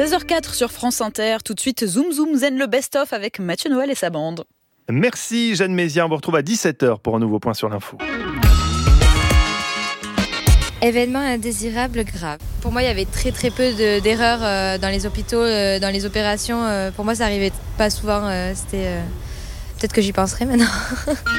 16h04 sur France Inter. Tout de suite, Zoom Zoom Zen le best-of avec Mathieu Noël et sa bande. Merci Jeanne Mézien, on vous retrouve à 17h pour un nouveau point sur l'info. Événement indésirable grave. Pour moi, il y avait très peu d'erreurs dans les hôpitaux, dans les opérations. Pour moi, ça arrivait pas souvent. Peut-être que j'y penserai maintenant.